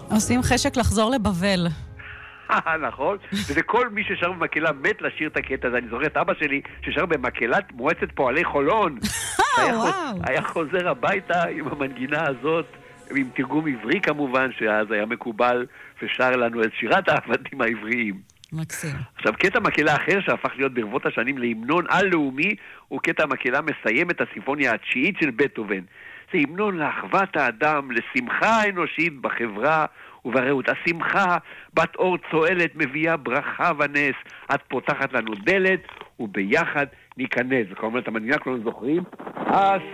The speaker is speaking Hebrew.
עושים חשק לחזור לבבל. נכון, וזה כל מי ששר במקהלה מת לשיר את הקטע הזה. אני זוכר את אבא שלי ששר במקהלת מועצת פועלי חולון. היה חוזר הביתה עם המנגינה הזאת, עם תרגום עברי כמובן, שאז היה מקובל, ושר לנו את שירת העבדים העבריים. מקסים. עכשיו, קטע מקהלה אחר שהפך להיות ברבות השנים להמנון על-לאומי, הוא קטע מקהלה מסיים את הסימפוניה התשיעית של בטהובן. זה המנון לאחוות האדם, לשמחה האנושית בחברה וברעות. השמחה, בת אור צועלת, מביאה ברכה ונס. את פותחת לנו דלת, וביחד ניכנס. וכמובן, את המנגינה כולנו זוכרים.